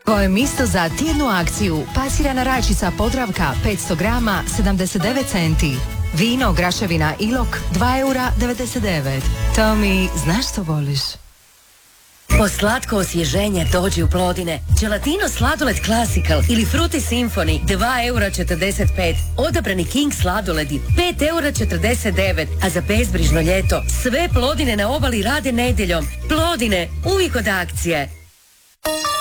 Koje misto za tjednu akciju, pasirana rajčica Podravka 500 grama 79 centi. Vino Graševina Ilok 2,99 €. Tomi, znaš što voliš? Po slatko osvježenje dođi u Plodine. Gelatino sladoled Classical ili Fruity Symphony 2,45 €. Odabrani King sladoledi 5,49 €. A za bezbrižno ljeto sve Plodine na obali rade nedjeljom. Plodine, uvijek od akcije.